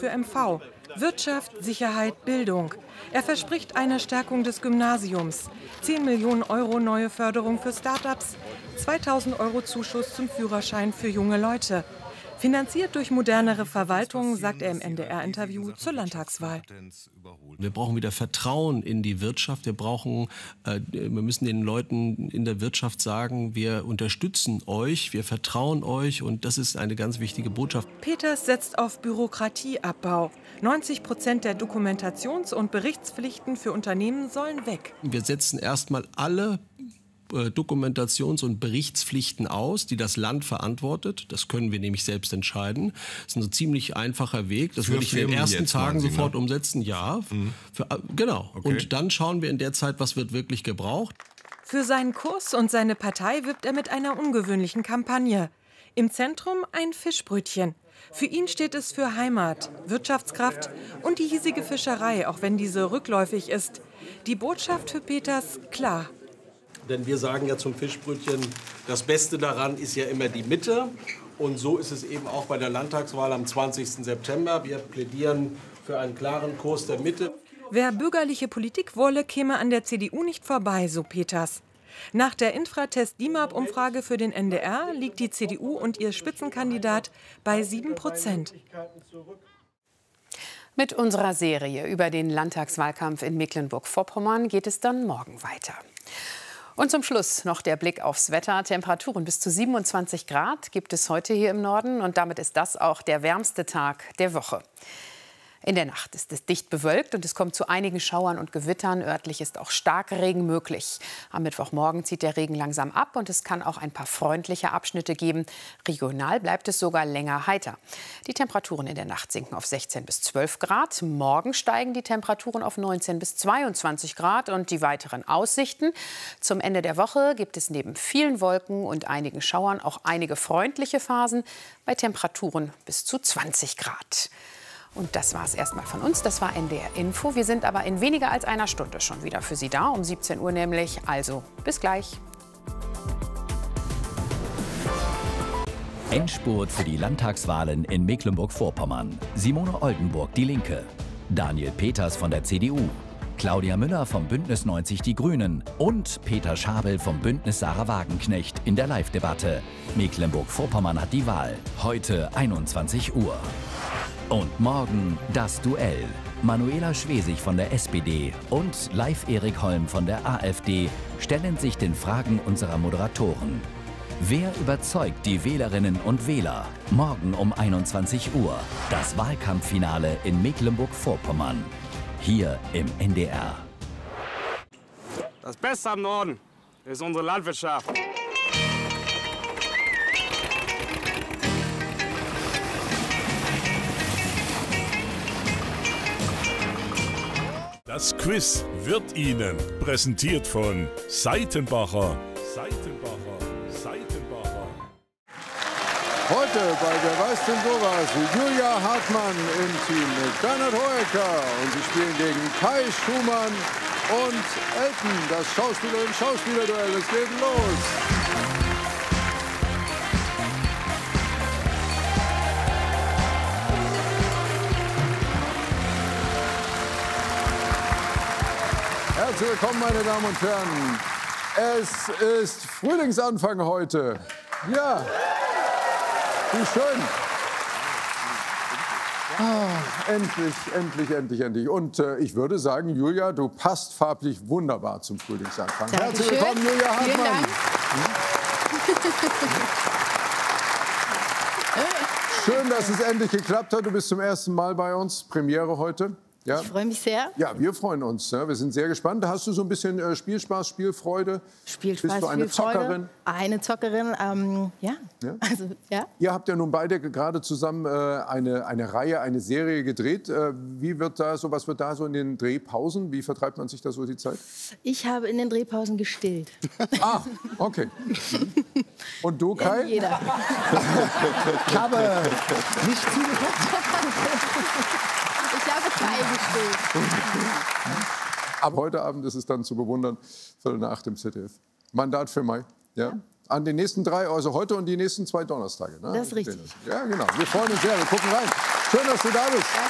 für MV. Wirtschaft, Sicherheit, Bildung. Er verspricht eine Stärkung des Gymnasiums, 10 Millionen Euro neue Förderung für Start-ups, 2.000 Euro Zuschuss zum Führerschein für junge Leute. Finanziert durch modernere Verwaltung, sagt er im NDR-Interview zur Landtagswahl. Wir brauchen wieder Vertrauen in die Wirtschaft. Wir müssen den Leuten in der Wirtschaft sagen, wir unterstützen euch, wir vertrauen euch, und das ist eine ganz wichtige Botschaft. Peters setzt auf Bürokratieabbau. 90% der Dokumentations- und Berichtspflichten für Unternehmen sollen weg. Wir setzen erstmal alle Dokumentations- und Berichtspflichten aus, die das Land verantwortet. Das können wir nämlich selbst entscheiden. Das ist ein ziemlich einfacher Weg. Das würde ich in den ersten Tagen sofort umsetzen. Ja, genau. Okay. Und dann schauen wir in der Zeit, was wird wirklich gebraucht. Für seinen Kurs und seine Partei wirbt er mit einer ungewöhnlichen Kampagne. Im Zentrum ein Fischbrötchen. Für ihn steht es für Heimat, Wirtschaftskraft und die hiesige Fischerei, auch wenn diese rückläufig ist. Die Botschaft für Peters klar. Denn wir sagen ja zum Fischbrötchen, das Beste daran ist ja immer die Mitte. Und so ist es eben auch bei der Landtagswahl am 20. September. Wir plädieren für einen klaren Kurs der Mitte. Wer bürgerliche Politik wolle, käme an der CDU nicht vorbei, so Peters. Nach der Infratest-DIMAP-Umfrage für den NDR liegt die CDU und ihr Spitzenkandidat bei 7%. Mit unserer Serie über den Landtagswahlkampf in Mecklenburg-Vorpommern geht es dann morgen weiter. Und zum Schluss noch der Blick aufs Wetter. Temperaturen bis zu 27 Grad gibt es heute hier im Norden. Und damit ist das auch der wärmste Tag der Woche. In der Nacht ist es dicht bewölkt und es kommt zu einigen Schauern und Gewittern. Örtlich ist auch Starkregen möglich. Am Mittwochmorgen zieht der Regen langsam ab und es kann auch ein paar freundliche Abschnitte geben. Regional bleibt es sogar länger heiter. Die Temperaturen in der Nacht sinken auf 16 bis 12 Grad. Morgen steigen die Temperaturen auf 19 bis 22 Grad. Und die weiteren Aussichten: Zum Ende der Woche gibt es neben vielen Wolken und einigen Schauern auch einige freundliche Phasen bei Temperaturen bis zu 20 Grad. Und das war es erstmal von uns. Das war NDR Info. Wir sind aber in weniger als einer Stunde schon wieder für Sie da, um 17 Uhr nämlich. Also bis gleich. Endspurt für die Landtagswahlen in Mecklenburg-Vorpommern. Simone Oldenburg, Die Linke. Daniel Peters von der CDU. Claudia Müller vom Bündnis 90 Die Grünen. Und Peter Schabel vom Bündnis Sarah Wagenknecht in der Live-Debatte. Mecklenburg-Vorpommern hat die Wahl. Heute 21 Uhr. Und morgen das Duell. Manuela Schwesig von der SPD und Leif Erik Holm von der AfD stellen sich den Fragen unserer Moderatoren. Wer überzeugt die Wählerinnen und Wähler? Morgen um 21 Uhr. Das Wahlkampffinale in Mecklenburg-Vorpommern. Hier im NDR. Das Beste am Norden ist unsere Landwirtschaft. Das Quiz wird Ihnen präsentiert von Seitenbacher. Heute bei Wer weiß denn sowas? Julia Hartmann im Team mit Bernhard Hoeker. Und sie spielen gegen Kai Schumann und Elton. Das Schauspielerinnen-Schauspielerduell. Es geht los. Herzlich willkommen, meine Damen und Herren. Es ist Frühlingsanfang heute. Ja, wie schön. Endlich. Und ich würde sagen, Julia, du passt farblich wunderbar zum Frühlingsanfang. Dankeschön. Herzlich willkommen, Julia Hartmann. Schön, dass es endlich geklappt hat. Du bist zum ersten Mal bei uns. Premiere heute. Ja? Ich freue mich sehr. Ja, wir freuen uns. Ja. Wir sind sehr gespannt. Hast du so ein bisschen Spielspaß, Spielfreude? Spielspaß, Bist du eine Spielfreude? Zockerin? Eine Zockerin, ja. Ja? Also, ja. Ihr habt ja nun beide gerade zusammen eine Reihe, eine Serie gedreht. Was wird da so in den Drehpausen? Wie vertreibt man sich da so die Zeit? Ich habe in den Drehpausen gestillt. Ah, okay. Und du, Kai? Jeder. Ich habe nicht zugehört. Ich habe Kai gestillt. Aber heute Abend ist es dann zu bewundern, 7:15 im ZDF. Mandat für Mai. Ja? An den nächsten 3, also heute und die nächsten 2 Donnerstage. Ne? Das ist richtig. Ja, genau. Wir freuen uns sehr. Wir gucken rein. Schön, dass du da bist.